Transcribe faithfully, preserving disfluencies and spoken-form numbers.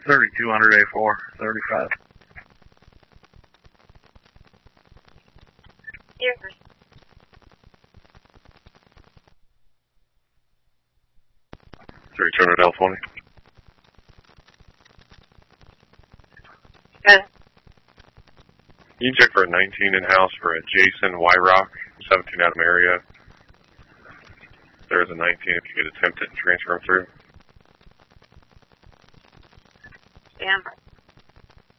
thirty-two hundred A four, thirty-five. Yes. thirty-two hundred L twenty. Good. You can check for a nineteen in-house for a Jason Wyrock, seventeen Adam area. There's a nineteen if you could attempt it and transfer him through. Stand by.